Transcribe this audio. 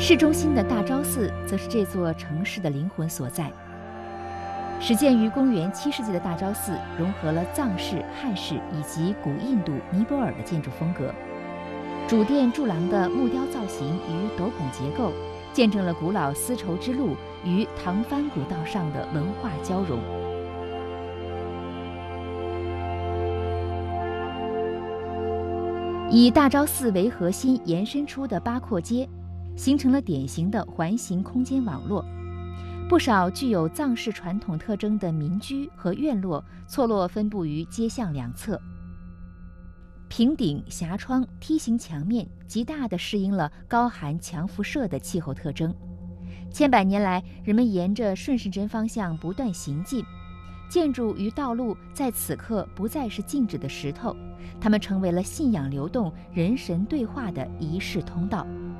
市中心的大昭寺则是这座城市的灵魂所在。始建于公元7世纪的大昭寺，融合了藏式、汉式以及古印度、尼泊尔的建筑风格。主殿柱廊的木雕造型与斗拱结构，见证了古老丝绸之路与唐蕃古道上的文化交融。以大昭寺为核心延伸出的八廓街，形成了典型的环形空间网络。不少具有藏式传统特征的民居和院落错落分布于街巷两侧，平顶、狭窗、梯形墙面极大地适应了高寒强辐射的气候特征。千百年来，人们沿着顺时针方向不断行进，建筑与道路在此刻不再是静止的石头，它们成为了信仰流动、人神对话的仪式通道。